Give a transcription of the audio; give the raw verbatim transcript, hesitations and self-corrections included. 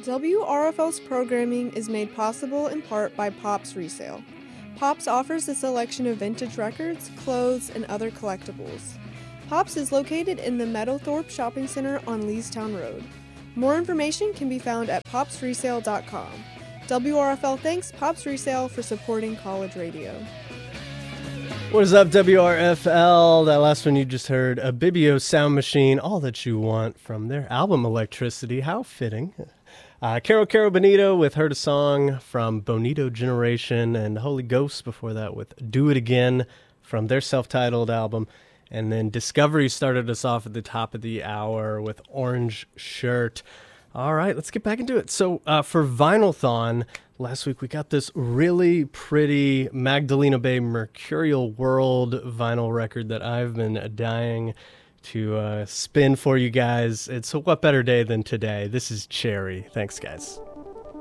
W R F L's programming is made possible in part by Pops Resale. Pops offers a selection of vintage records, clothes, and other collectibles. Pops is located in the Meadowthorpe Shopping Center on Leestown Road. More information can be found at pops resale dot com. W R F L thanks Pops Resale for supporting college radio. What is up, W R F L? That last one you just heard, a Bibio Sound Machine, all that you want from their album Electricity. How fitting. Uh, Caro Caro Bonito with Heard a Song from Bonito Generation, and Holy Ghost before that with Do It Again from their self-titled album. And then Discovery started us off at the top of the hour with Orange Shirt. All right, let's get back into it. So uh, for Vinylthon, last week we got this really pretty Magdalena Bay Mercurial World vinyl record that I've been dying to uh, spin for you guys. It's a what better day than today. This is Cherry. Thanks, guys.